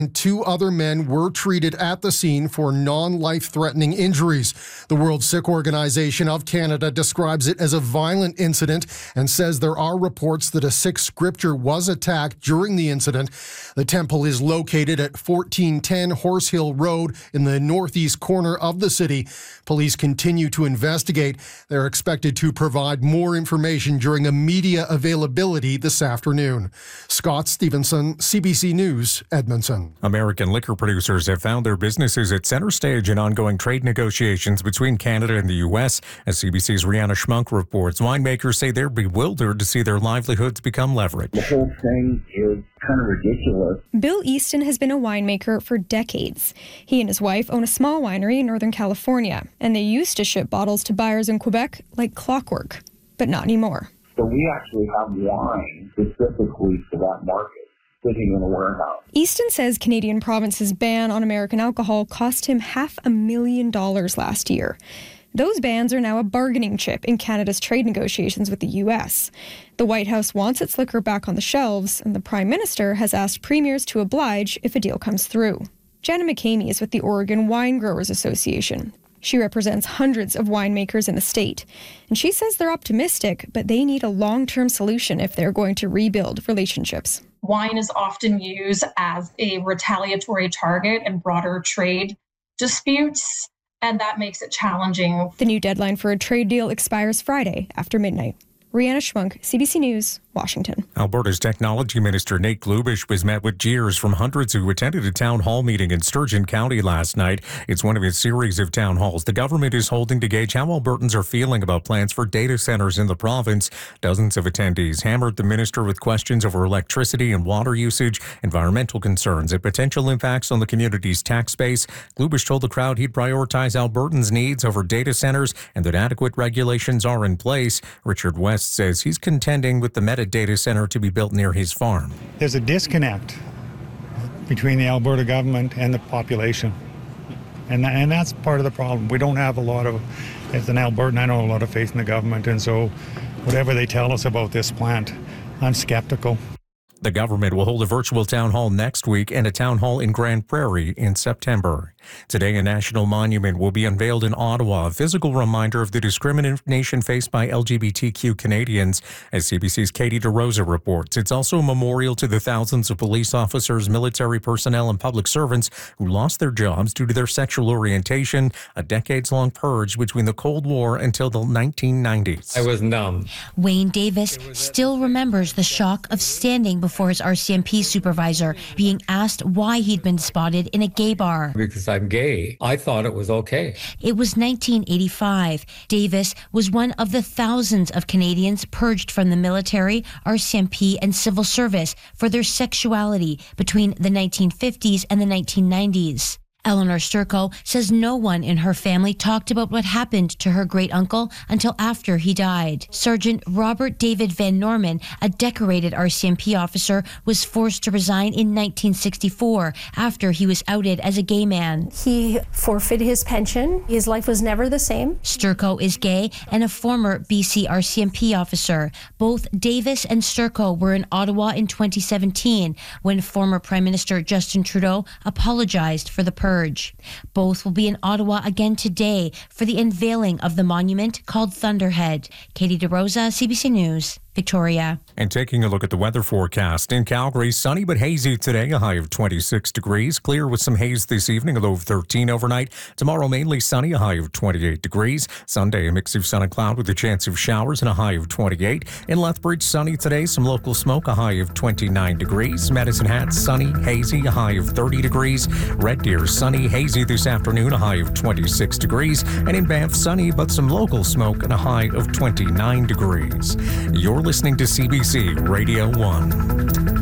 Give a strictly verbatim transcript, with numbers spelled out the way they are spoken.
Two other men were treated at the scene for non-life-threatening injuries. The World Sikh Organization of Canada describes it as a violent incident and says there are reports that a Sikh scripture was attacked during the incident. The temple is located at fourteen ten Horse Hill Road in the northeast corner of the city. Police continue to investigate. They're expected to provide more information during a media availability this afternoon. Scott Stevenson, C B C News, Edmonton. American liquor producers have found their businesses at center stage in ongoing trade negotiations between Canada and the U S. As C B C's Rihanna Schmunk reports, winemakers say they're bewildered to see their livelihoods become leveraged. The whole thing is kind of ridiculous. Bill Easton has been a winemaker for decades. He and his wife own a small winery in Northern California, and they used to ship bottles to buyers in Quebec like clockwork, but not anymore. So we actually have wine specifically for that market, sitting in a warehouse. Easton says Canadian province's ban on American alcohol cost him half a million dollars last year. Those bans are now a bargaining chip in Canada's trade negotiations with the U S. The White House wants its liquor back on the shelves, and the Prime Minister has asked premiers to oblige if a deal comes through. Jenna McCamey is with the Oregon Wine Growers Association. She represents hundreds of winemakers in the state, and she says they're optimistic, but they need a long-term solution if they're going to rebuild relationships. Wine is often used as a retaliatory target in broader trade disputes, and that makes it challenging. The new deadline for a trade deal expires Friday after midnight. Rihanna Schmunk, C B C News, Washington. Alberta's Technology Minister Nate Glubish was met with jeers from hundreds who attended a town hall meeting in Sturgeon County last night. It's one of its series of town halls the government is holding to gauge how Albertans are feeling about plans for data centers in the province. Dozens of attendees hammered the minister with questions over electricity and water usage, environmental concerns, and potential impacts on the community's tax base. Glubish told the crowd he'd prioritize Albertans' needs over data centers and that adequate regulations are in place. Richard West says he's contending with the Meta data center to be built near his farm. There's a disconnect between the Alberta government and the population. And, and that's part of the problem. We don't have a lot of, as an Albertan, I don't have a lot of faith in the government. And so whatever they tell us about this plant, I'm skeptical. The government will hold a virtual town hall next week and a town hall in Grand Prairie in September. Today, a national monument will be unveiled in Ottawa, a physical reminder of the discrimination faced by L G B T Q Canadians. As C B C's Katie DeRosa reports, it's also a memorial to the thousands of police officers, military personnel, and public servants who lost their jobs due to their sexual orientation, a decades-long purge between the Cold War until the nineteen nineties. I was numb. Wayne Davis still remembers the shock of standing before for his R C M P supervisor, being asked why he'd been spotted in a gay bar. Because I'm gay. I thought it was okay. It was nineteen eighty-five. Davis was one of the thousands of Canadians purged from the military, R C M P, and civil service for their sexuality between the nineteen fifties and the nineteen nineties. Eleanor Sturco says no one in her family talked about what happened to her great-uncle until after he died. Sergeant Robert David Van Norman, a decorated R C M P officer, was forced to resign in nineteen sixty-four after he was outed as a gay man. He forfeited his pension. His life was never the same. Sturco is gay and a former B C R C M P officer. Both Davis and Sturco were in Ottawa in twenty seventeen when former Prime Minister Justin Trudeau apologized for the purge. Both will be in Ottawa again today for the unveiling of the monument called Thunderhead. Katie DeRosa, C B C News, Victoria. And taking a look at the weather forecast. In Calgary, sunny but hazy today, a high of twenty-six degrees. Clear with some haze this evening, a low of thirteen overnight. Tomorrow, mainly sunny, a high of twenty-eight degrees. Sunday, a mix of sun and cloud with a chance of showers and a high of twenty-eight. In Lethbridge, sunny today, some local smoke, a high of twenty-nine degrees. Medicine Hat, sunny, hazy, a high of thirty degrees. Red Deer, sunny, hazy this afternoon, a high of twenty-six degrees. And in Banff, sunny, but some local smoke and a high of twenty-nine degrees. You're listening to C B C Radio one.